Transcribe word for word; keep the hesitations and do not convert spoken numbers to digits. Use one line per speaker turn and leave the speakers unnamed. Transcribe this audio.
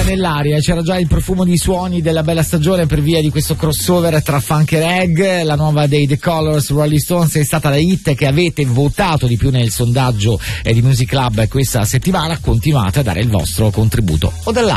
nell'aria, c'era già il profumo di suoni della bella stagione per via di questo crossover tra funk e reggae. La nuova dei The Colors, Rolling Stones, è stata la hit che avete votato di più nel sondaggio di Music Club questa settimana. Continuate a dare il vostro contributo. O dell'altro.